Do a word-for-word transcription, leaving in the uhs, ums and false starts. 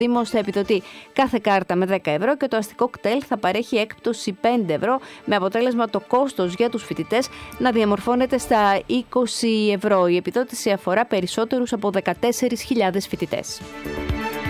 Δήμος θα επιδοτεί κάθε κάρτα με δέκα ευρώ και το αστικό κτέλ θα παρέχει έκπτωση πέντε ευρώ, με αποτέλεσμα το κόστος για τους φοιτητές να διαμορφώνεται στα είκοσι ευρώ. Η επιδότηση αφορά περισσότερους από δεκατέσσερις χιλιάδες φοιτητές.